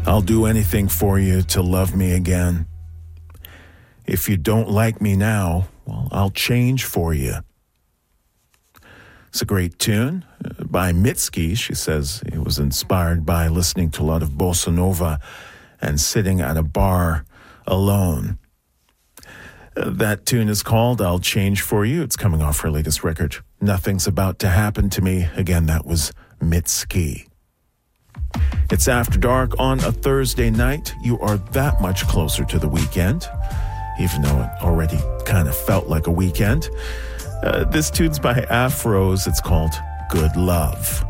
I'll do anything for you to love me again. If you don't like me now, well, I'll change for you. It's a great tune by Mitski. She says it was inspired by listening to a lot of bossa nova and sitting at a bar alone. That tune is called I'll Change For You. It's coming off her latest record, Nothing's About to Happen to Me. Again, that was Mitski. It's After Dark on a Thursday night. You are that much closer to the weekend, even though it already kind of felt like a weekend. This tune's by Afros. It's called Good Love.